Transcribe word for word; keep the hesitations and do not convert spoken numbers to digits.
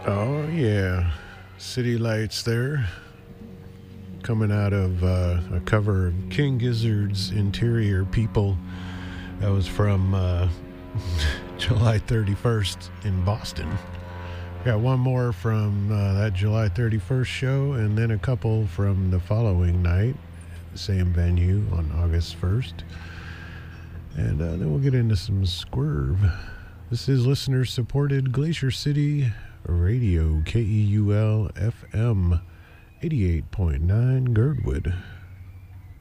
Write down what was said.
Oh, yeah. City Lights there. Coming out of uh, a cover of King Gizzard's Interior People. That was from uh, July thirty-first in Boston. Got one more from uh, that July thirty-first show, and then a couple from the following night, same venue on August first. And uh, then we'll get into some Swerve. This is listener-supported Glacier City Radio, K E U L F M, eighty-eight point nine Girdwood.